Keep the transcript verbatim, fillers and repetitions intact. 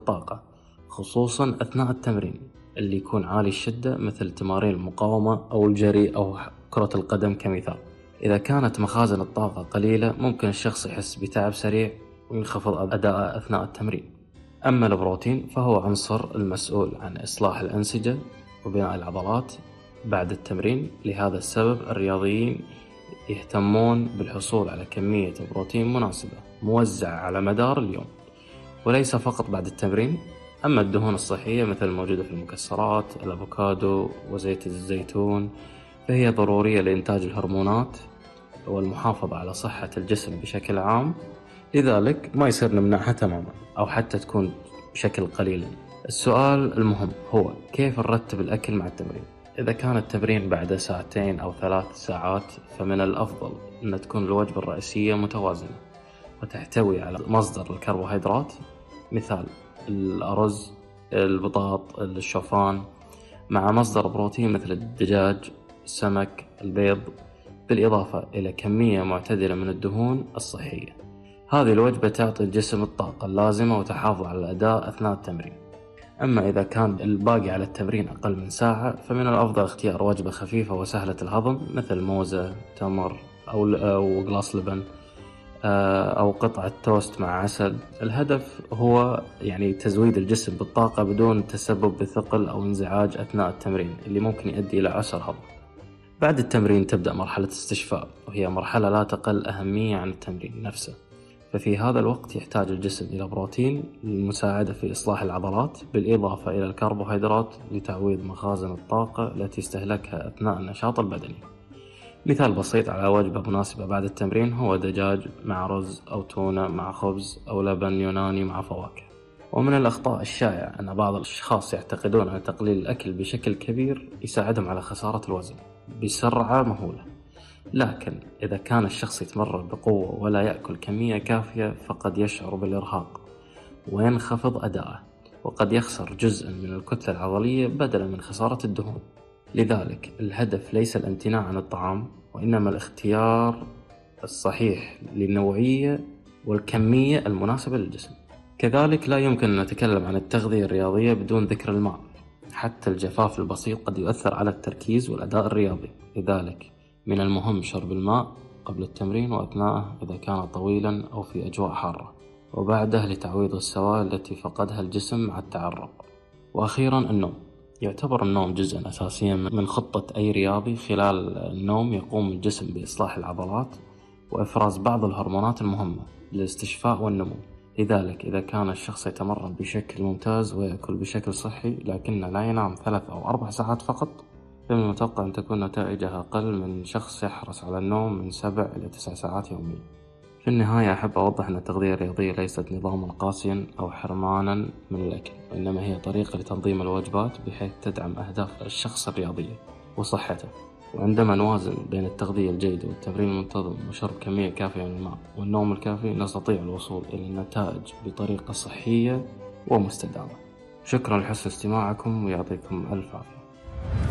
الطاقة، خصوصا أثناء التمرين اللي يكون عالي الشدة مثل تمارين المقاومة أو الجري أو كرة القدم كمثال. إذا كانت مخازن الطاقة قليلة ممكن الشخص يحس بتعب سريع وينخفض أداءه أثناء التمرين. أما البروتين فهو عنصر المسؤول عن إصلاح الأنسجة وبناء العضلات بعد التمرين، لهذا السبب الرياضيين يهتمون بالحصول على كمية بروتين مناسبة موزعة على مدار اليوم وليس فقط بعد التمرين. أما الدهون الصحية مثل الموجودة في المكسرات، الأفوكادو وزيت الزيتون، فهي ضرورية لإنتاج الهرمونات والمحافظة على صحة الجسم بشكل عام، لذلك ما يصير نمنعها تماما أو حتى تكون بشكل قليل. السؤال المهم هو كيف نرتب الأكل مع التمرين؟ إذا كان التمرين بعد ساعتين أو ثلاث ساعات فمن الأفضل أن تكون الوجبة الرئيسية متوازنة وتحتوي على مصدر الكربوهيدرات مثال الأرز، البطاط، الشوفان، مع مصدر بروتين مثل الدجاج، السمك، البيض، بالإضافة إلى كمية معتدلة من الدهون الصحية. هذه الوجبة تعطي الجسم الطاقة اللازمة وتحافظ على الأداء أثناء التمرين. أما إذا كان الباقي على التمرين أقل من ساعة فمن الأفضل اختيار وجبة خفيفة وسهلة الهضم مثل موزة، تمر، أو أو قلاص لبن، أو قطعة توست مع عسل. الهدف هو يعني تزويد الجسم بالطاقة بدون تسبب بثقل أو انزعاج أثناء التمرين اللي ممكن يؤدي إلى عسر هضم. بعد التمرين تبدأ مرحلة استشفاء، وهي مرحلة لا تقل أهمية عن التمرين نفسه. ففي هذا الوقت يحتاج الجسم إلى بروتين للمساعدة في إصلاح العضلات، بالإضافة إلى الكربوهيدرات لتعويض مخازن الطاقة التي استهلكها أثناء النشاط البدني. مثال بسيط على وجبة مناسبة بعد التمرين هو دجاج مع رز أو تونة مع خبز أو لبن يوناني مع فواكه. ومن الأخطاء الشائعة أن بعض الأشخاص يعتقدون أن تقليل الأكل بشكل كبير يساعدهم على خسارة الوزن بسرعة مهولة، لكن إذا كان الشخص يتمرن بقوة ولا يأكل كمية كافية فقد يشعر بالإرهاق وينخفض أداءه، وقد يخسر جزءا من الكتلة العضلية بدلا من خسارة الدهون. لذلك الهدف ليس الامتناع عن الطعام، وإنما الاختيار الصحيح للنوعية والكمية المناسبة للجسم. كذلك لا يمكن أن نتكلم عن التغذية الرياضية بدون ذكر الماء. حتى الجفاف البسيط قد يؤثر على التركيز والأداء الرياضي، لذلك من المهم شرب الماء قبل التمرين وأثناءه إذا كان طويلا أو في أجواء حارة، وبعده لتعويض السوائل التي فقدها الجسم مع التعرق. وأخيرا النوم. يعتبر النوم جزءا أساسيا من خطة أي رياضي. خلال النوم يقوم الجسم بإصلاح العضلات وإفراز بعض الهرمونات المهمة للاستشفاء والنمو. لذلك إذا كان الشخص يتمرن بشكل ممتاز ويأكل بشكل صحي لكنه لا ينام ثلاث أو أربع ساعات فقط، فمن المتوقع أن تكون نتائجها أقل من شخص يحرص على النوم من سبع إلى تسع ساعات يوميا. في النهاية أحب أوضح أن التغذية الرياضية ليست نظاما قاسيا أو حرمانا من الأكل، وإنما هي طريقة لتنظيم الوجبات بحيث تدعم أهداف الشخص الرياضية وصحته. وعندما نوازن بين التغذية الجيدة والتمرين المنتظم وشرب كمية كافية من الماء والنوم الكافي نستطيع الوصول إلى النتائج بطريقة صحية ومستدامة. شكرا لحسن استماعكم ويعطيكم ألف عافية.